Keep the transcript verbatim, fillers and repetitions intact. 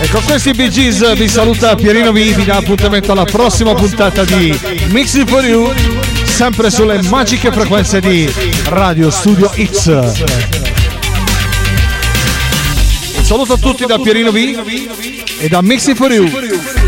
E con questi Bee Gees vi saluta Pierino V, vi dà appuntamento alla prossima puntata di Mix It For You, sempre sulle magiche frequenze di Radio Studio X. Un saluto a tutti da Pierino V e da Mix It For You.